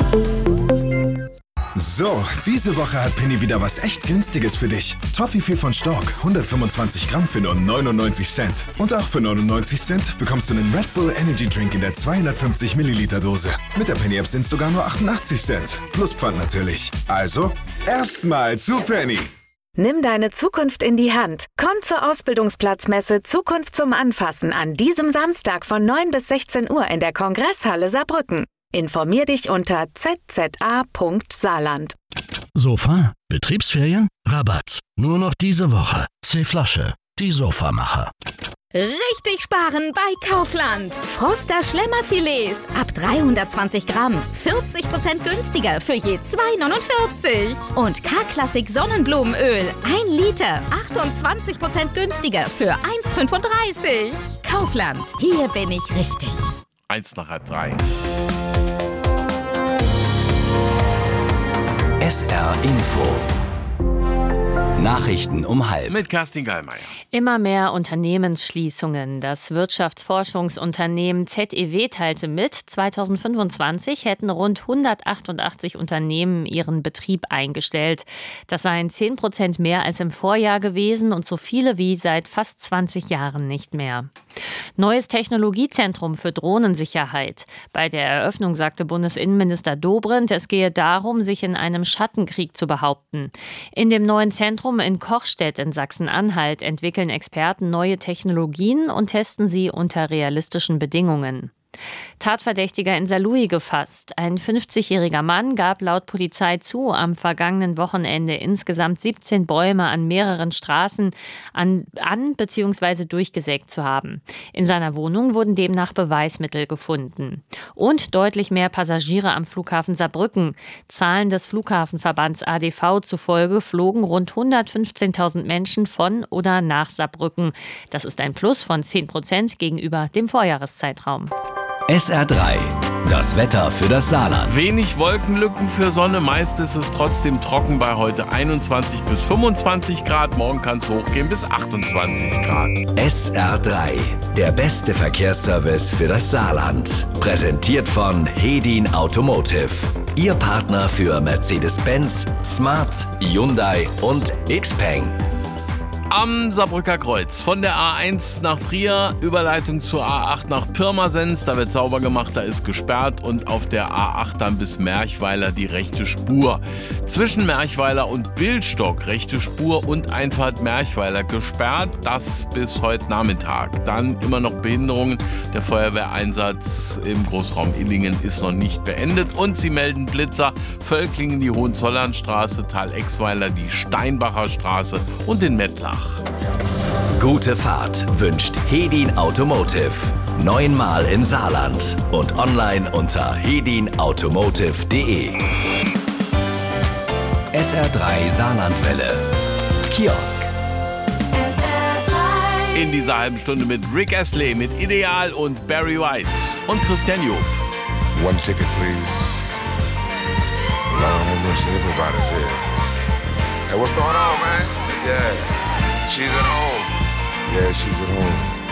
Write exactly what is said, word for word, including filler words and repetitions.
So, diese Woche hat Penny wieder was echt Günstiges für dich. Toffifee von Stork, hundertfünfundzwanzig Gramm für nur neunundneunzig Cent. Und auch für neunundneunzig Cent bekommst du einen Red Bull Energy Drink in der zweihundertfünfzig Milliliter Dose. Mit der Penny App sind es sogar nur achtundachtzig Cent. Plus Pfand natürlich. Also, erstmal zu Penny. Nimm deine Zukunft in die Hand. Komm zur Ausbildungsplatzmesse Zukunft zum Anfassen an diesem Samstag von neun bis sechzehn Uhr in der Kongresshalle Saarbrücken. Informier dich unter z z a punkt saarland. Sofa? Betriebsferien? Rabatt. Nur noch diese Woche. C-Flasche. Die Sofamacher. Richtig sparen bei Kaufland. Froster Schlemmerfilets ab dreihundertzwanzig Gramm. vierzig Prozent günstiger für je zwei neunundvierzig. Und K-Klassik Sonnenblumenöl. ein Liter. achtundzwanzig Prozent günstiger für eins fünfunddreißig. Kaufland. Hier bin ich richtig. Eins nach halb drei. S R Info. Nachrichten um halb. Mit Kerstin Gallmeier. Immer mehr Unternehmensschließungen. Das Wirtschaftsforschungsunternehmen Z E W teilte mit, zweitausendfünfundzwanzig hätten rund hundertachtundachtzig Unternehmen ihren Betrieb eingestellt. Das seien zehn Prozent mehr als im Vorjahr gewesen und so viele wie seit fast zwanzig Jahren nicht mehr. Neues Technologiezentrum für Drohnensicherheit. Bei der Eröffnung sagte Bundesinnenminister Dobrindt, es gehe darum, sich in einem Schattenkrieg zu behaupten. In dem neuen Zentrum in Kochstedt in Sachsen-Anhalt entwickeln Experten neue Technologien und testen sie unter realistischen Bedingungen. Tatverdächtiger in Saarlouis gefasst. Ein fünfzigjähriger Mann gab laut Polizei zu, am vergangenen Wochenende insgesamt siebzehn Bäume an mehreren Straßen an, an bzw. durchgesägt zu haben. In seiner Wohnung wurden demnach Beweismittel gefunden. Und deutlich mehr Passagiere am Flughafen Saarbrücken. Zahlen des Flughafenverbands A D V zufolge flogen rund hundertfünfzehntausend Menschen von oder nach Saarbrücken. Das ist ein Plus von zehn Prozent gegenüber dem Vorjahreszeitraum. S R drei. Das Wetter für das Saarland. Wenig Wolkenlücken für Sonne, meist ist es trotzdem trocken bei heute einundzwanzig bis fünfundzwanzig Grad. Morgen kann es hochgehen bis achtundzwanzig Grad. S R drei. Der beste Verkehrsservice für das Saarland. Präsentiert von Hedin Automotive. Ihr Partner für Mercedes-Benz, Smart, Hyundai und Xpeng. Am Saarbrücker Kreuz von der A eins nach Trier, Überleitung zur A acht nach Pirmasens, da wird sauber gemacht, da ist gesperrt und auf der A acht dann bis Merchweiler die rechte Spur. Zwischen Merchweiler und Billstock rechte Spur und Einfahrt Merchweiler gesperrt, das bis heute Nachmittag. Dann immer noch Behinderungen, der Feuerwehreinsatz im Großraum Illingen ist noch nicht beendet und sie melden Blitzer, Völklingen die Hohenzollernstraße, Tal-Exweiler die Steinbacher Straße und den Mettlach. Gute Fahrt wünscht Hedin Automotive. Neunmal im Saarland und online unter hedin automotive punkt de. S R drei Saarlandwelle. Kiosk. In dieser halben Stunde mit Rick Astley, mit Ideal und Barry White und Christian Job. One ticket, please. Lord have mercy, everybody's here. Hey, what's going on, man? Yeah. She's at home. Yeah, she's at home.